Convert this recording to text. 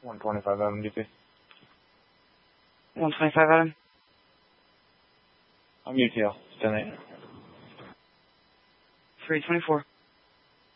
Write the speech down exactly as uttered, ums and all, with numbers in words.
one twenty-five Adam, D P. one twenty-five Adam. I'm U T L, ten eight. three twenty-four.